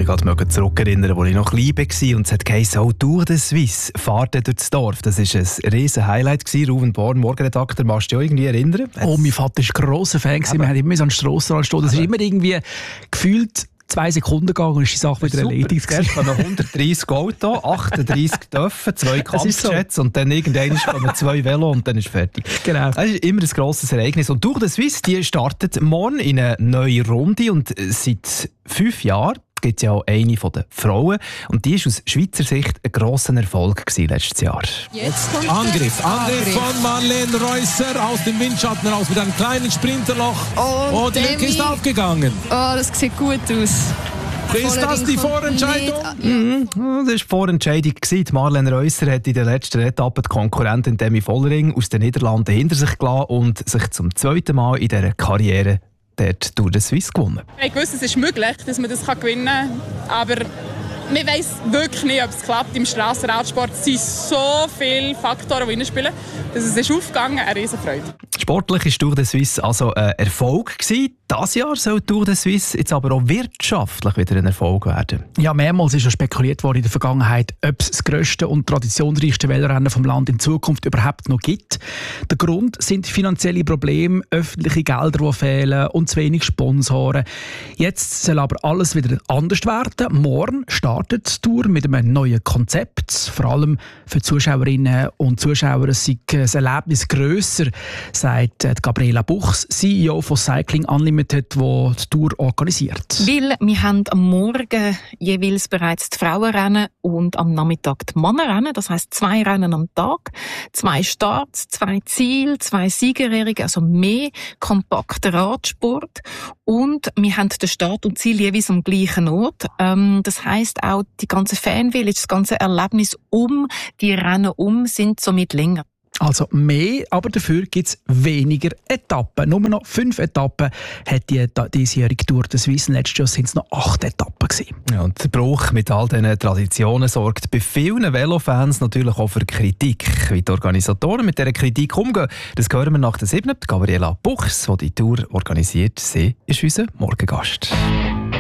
mich gerade zurückerinnern, als ich noch klein war und es hat geheißen, oh, Tour de Suisse, Fahrt durch das Dorf. Das war ein riesen Highlight gewesen. Ruven Born, Morgenredakteur, magst du dich irgendwie erinnern? Oh, mein Vater war ein grosser Fan. Wir haben immer so an der Strasse stehen. Das ist immer irgendwie gefühlt 2 Sekunden gegangen und ist die Sache wieder erledigt. Zuerst kommen 130 Auto, 38 Töpfe, 2 Kampfjets und dann irgendwann kommen 2 Velo und dann ist fertig. Genau. Das ist immer ein grosses Ereignis. Und Tour de Suisse, die startet morgen in eine neue Runde und seit 5 Jahren gibt es ja auch eine von den Frauen. Und die war aus Schweizer Sicht ein grosser Erfolg letztes Jahr. Jetzt kommt Angriff von Marlene Reusser aus dem Windschatten raus mit einem kleinen Sprinterloch. Oh, die Lücke ist aufgegangen. Oh, das sieht gut aus. Ist das die Vorentscheidung? Das war die Vorentscheidung. Marlene Reusser hat in der letzten Etappe die Konkurrentin Demi Vollering aus den Niederlanden hinter sich gelassen und sich zum 2. Mal in dieser Karriere dort Tour de Suisse gewonnen. Ich wusste, es ist möglich, dass man das gewinnen kann, aber man weiss wirklich nicht, ob es klappt. Im Strassenradsport sind so viele Faktoren, die reinspielen, dass es ist aufgegangen, eine riesen Freude. Sportlich war Tour de Suisse also ein Erfolg gewesen. Dieses Jahr soll Tour de Suisse jetzt aber auch wirtschaftlich wieder ein Erfolg werden. Ja, mehrmals ist ja spekuliert worden in der Vergangenheit, ob es das grösste und traditionsreichste Velorennen vom Land in Zukunft überhaupt noch gibt. Der Grund sind finanzielle Probleme, öffentliche Gelder, die fehlen und zu wenig Sponsoren. Jetzt soll aber alles wieder anders werden. Morgen startet die Tour mit einem neuen Konzept. Vor allem für Zuschauerinnen und Zuschauer sei das Erlebnis grösser, sagt Gabriela Buchs, CEO von Cycling Unlimited, die die Tour organisiert. Weil wir haben am Morgen jeweils bereits die Frauenrennen und am Nachmittag die Männerrennen. Das heisst 2 Rennen am Tag, 2 Starts, 2 Ziele, 2 Siegerehrungen, also mehr kompakter Radsport. Und wir haben den Start und Ziel jeweils am gleichen Ort. Das heisst auch, die ganze Fanvillage, das ganze Erlebnis um die Rennen sind somit länger. Also mehr, aber dafür gibt es weniger Etappen. Nur noch 5 Etappen hat die diesjährige Tour de Suisse. Letztes Jahr sind es noch 8 Etappen gewesen. Ja, und der Bruch mit all diesen Traditionen sorgt bei vielen Velofans natürlich auch für Kritik. Wie die Organisatoren mit dieser Kritik umgehen, das hören wir nach der 7. Gabriela Buchs, die die Tour organisiert. Sie ist unser Morgengast.